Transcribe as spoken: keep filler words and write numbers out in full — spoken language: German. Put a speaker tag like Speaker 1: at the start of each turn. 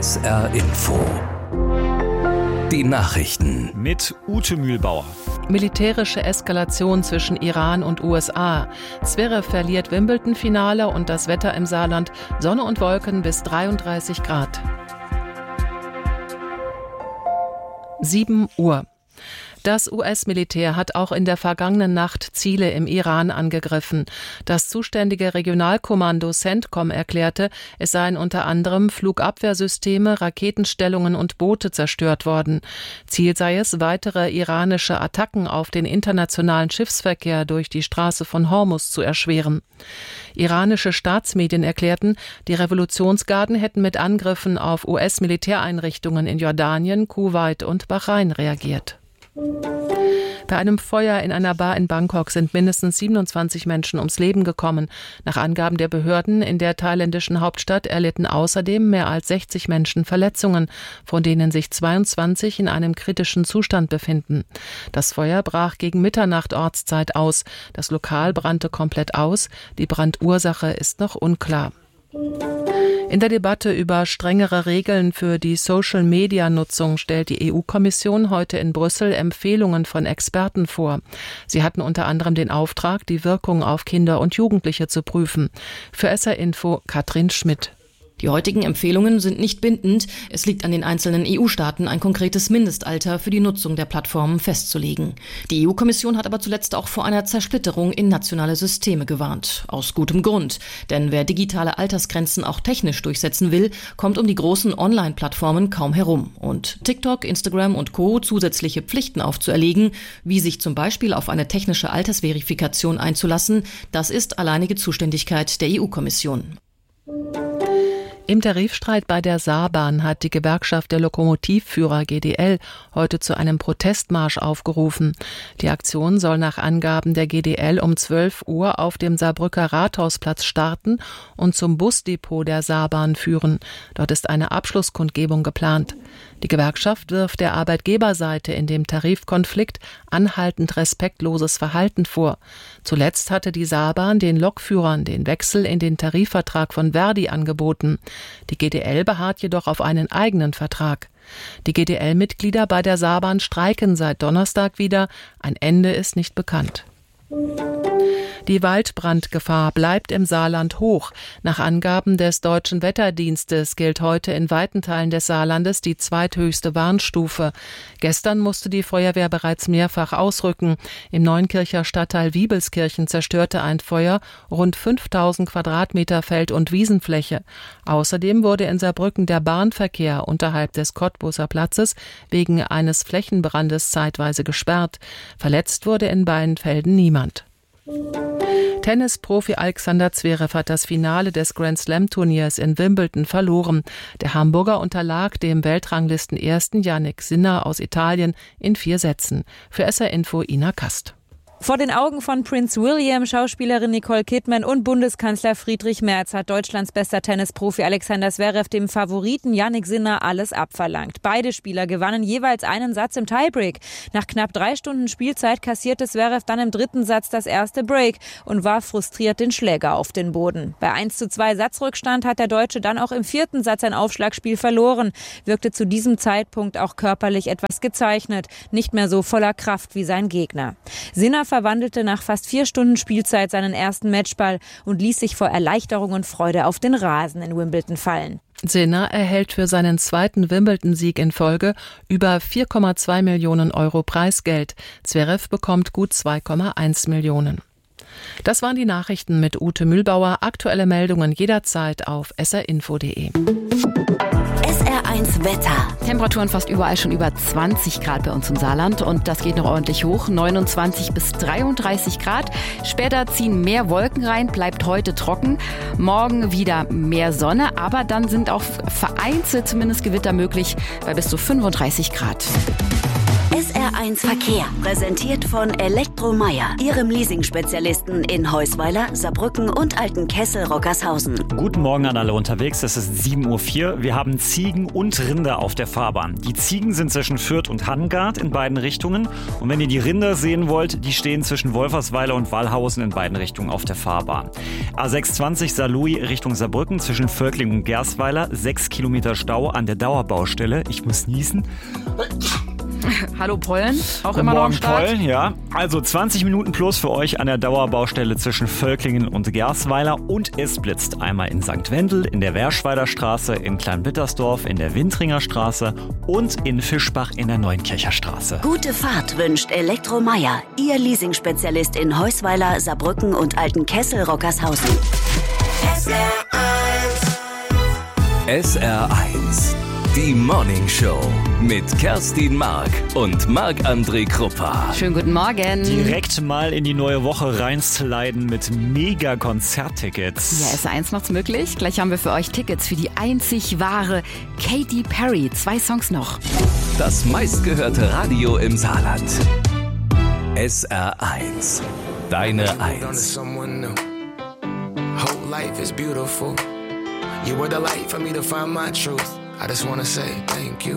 Speaker 1: S R Info. Die Nachrichten
Speaker 2: mit Ute Mühlbauer.
Speaker 3: Militärische Eskalation zwischen Iran und U S A. Zverev verliert Wimbledon-Finale und das Wetter im Saarland. Sonne und Wolken bis dreiunddreißig Grad. sieben Uhr. Das U S-Militär hat auch in der vergangenen Nacht Ziele im Iran angegriffen. Das zuständige Regionalkommando CENTCOM erklärte, es seien unter anderem Flugabwehrsysteme, Raketenstellungen und Boote zerstört worden. Ziel sei es, weitere iranische Attacken auf den internationalen Schiffsverkehr durch die Straße von Hormuz zu erschweren. Iranische Staatsmedien erklärten, die Revolutionsgarden hätten mit Angriffen auf U S-Militäreinrichtungen in Jordanien, Kuwait und Bahrain reagiert. Bei einem Feuer in einer Bar in Bangkok sind mindestens siebenundzwanzig Menschen ums Leben gekommen. Nach Angaben der Behörden in der thailändischen Hauptstadt erlitten außerdem mehr als sechzig Menschen Verletzungen, von denen sich zweiundzwanzig in einem kritischen Zustand befinden. Das Feuer brach gegen Mitternacht Ortszeit aus. Das Lokal brannte komplett aus. Die Brandursache ist noch unklar. In der Debatte über strengere Regeln für die Social-Media-Nutzung stellt die E U-Kommission heute in Brüssel Empfehlungen von Experten vor. Sie hatten unter anderem den Auftrag, die Wirkung auf Kinder und Jugendliche zu prüfen. Für S R Info Katrin Schmidt.
Speaker 4: Die heutigen Empfehlungen sind nicht bindend. Es liegt an den einzelnen E U-Staaten, ein konkretes Mindestalter für die Nutzung der Plattformen festzulegen. Die E U-Kommission hat aber zuletzt auch vor einer Zersplitterung in nationale Systeme gewarnt. Aus gutem Grund. Denn wer digitale Altersgrenzen auch technisch durchsetzen will, kommt um die großen Online-Plattformen kaum herum. Und TikTok, Instagram und Co. zusätzliche Pflichten aufzuerlegen, wie sich zum Beispiel auf eine technische Altersverifikation einzulassen, das ist alleinige Zuständigkeit der E U-Kommission.
Speaker 3: Im Tarifstreit bei der Saarbahn hat die Gewerkschaft der Lokomotivführer G D L heute zu einem Protestmarsch aufgerufen. Die Aktion soll nach Angaben der G D L um zwölf Uhr auf dem Saarbrücker Rathausplatz starten und zum Busdepot der Saarbahn führen. Dort ist eine Abschlusskundgebung geplant. Die Gewerkschaft wirft der Arbeitgeberseite in dem Tarifkonflikt anhaltend respektloses Verhalten vor. Zuletzt hatte die Saarbahn den Lokführern den Wechsel in den Tarifvertrag von Verdi angeboten. Die G D L beharrt jedoch auf einen eigenen Vertrag. Die G D L-Mitglieder bei der Saarbahn streiken seit Donnerstag wieder. Ein Ende ist nicht bekannt. Die Waldbrandgefahr bleibt im Saarland hoch. Nach Angaben des Deutschen Wetterdienstes gilt heute in weiten Teilen des Saarlandes die zweithöchste Warnstufe. Gestern musste die Feuerwehr bereits mehrfach ausrücken. Im Neunkircher Stadtteil Wiebelskirchen zerstörte ein Feuer rund fünftausend Quadratmeter Feld- und Wiesenfläche. Außerdem wurde in Saarbrücken der Bahnverkehr unterhalb des Cottbuser Platzes wegen eines Flächenbrandes zeitweise gesperrt. Verletzt wurde in beiden Felden niemand. Tennisprofi Alexander Zverev hat das Finale des Grand-Slam-Turniers in Wimbledon verloren. Der Hamburger unterlag dem Weltranglisten-Ersten Jannik Sinner aus Italien in vier Sätzen. Für S R Info Ina Kast.
Speaker 5: Vor den Augen von Prince William, Schauspielerin Nicole Kidman und Bundeskanzler Friedrich Merz hat Deutschlands bester Tennisprofi Alexander Zverev dem Favoriten Jannik Sinner alles abverlangt. Beide Spieler gewannen jeweils einen Satz im Tiebreak. Nach knapp drei Stunden Spielzeit kassierte Zverev dann im dritten Satz das erste Break und warf frustriert den Schläger auf den Boden. Bei eins zu zwei Satzrückstand hat der Deutsche dann auch im vierten Satz ein Aufschlagspiel verloren, wirkte zu diesem Zeitpunkt auch körperlich etwas gezeichnet, nicht mehr so voller Kraft wie sein Gegner. Sinner verwandelte nach fast vier Stunden Spielzeit seinen ersten Matchball und ließ sich vor Erleichterung und Freude auf den Rasen in Wimbledon fallen.
Speaker 3: Sinner erhält für seinen zweiten Wimbledon-Sieg in Folge über vier Komma zwei Millionen Euro Preisgeld. Zverev bekommt gut zwei Komma eins Millionen. Das waren die Nachrichten mit Ute Mühlbauer. Aktuelle Meldungen jederzeit auf s r info punkt d e.
Speaker 6: S R eins Wetter. Temperaturen fast überall schon über zwanzig Grad bei uns im Saarland und das geht noch ordentlich hoch, neunundzwanzig bis dreiunddreißig Grad. Später ziehen mehr Wolken rein, bleibt heute trocken. Morgen wieder mehr Sonne, aber dann sind auch vereinzelt zumindest Gewitter möglich bei bis zu fünfunddreißig Grad.
Speaker 2: S R eins Verkehr, präsentiert von Elektromeier, Ihrem Leasing-Spezialisten in Heusweiler, Saarbrücken und Altenkessel-Rockershausen.
Speaker 7: Guten Morgen an alle unterwegs, es ist sieben Uhr vier. Wir haben Ziegen und Rinder auf der Fahrbahn. Die Ziegen sind zwischen Fürth und Hangard in beiden Richtungen. Und wenn ihr die Rinder sehen wollt, die stehen zwischen Wolfersweiler und Wallhausen in beiden Richtungen auf der Fahrbahn. A sechsundzwanzig Saarlouis Richtung Saarbrücken zwischen Völkling und Gersweiler, sechs Kilometer Stau an der Dauerbaustelle. Ich muss niesen.
Speaker 6: Hallo Pollen, auch
Speaker 7: Guten
Speaker 6: immer noch am
Speaker 7: Morgen,
Speaker 6: Start.
Speaker 7: Pollen, ja. Also zwanzig Minuten plus für euch an der Dauerbaustelle zwischen Völklingen und Gersweiler. Und es blitzt einmal in Sankt Wendel, in der Werschweiler Straße, in Kleinbittersdorf, in der Wintringer Straße und in Fischbach in der Neunkircher Straße.
Speaker 2: Gute Fahrt wünscht Elektromeier, Ihr Leasing-Spezialist in Heusweiler, Saarbrücken und Altenkessel-Rockershausen.
Speaker 1: S R eins. S R eins. Die Morning Show mit Kerstin Mark und Marc-André Kruppa.
Speaker 6: Schönen guten Morgen.
Speaker 7: Direkt mal in die neue Woche reinsliden mit mega Konzerttickets.
Speaker 6: Ja, S R eins macht's möglich. Gleich haben wir für euch Tickets für die einzig wahre Katy Perry. Zwei Songs noch.
Speaker 1: Das meistgehörte Radio im Saarland. S R eins. Deine Eins.
Speaker 8: Whole life is beautiful. You were the light for me to find my truth. I just wanna say thank you.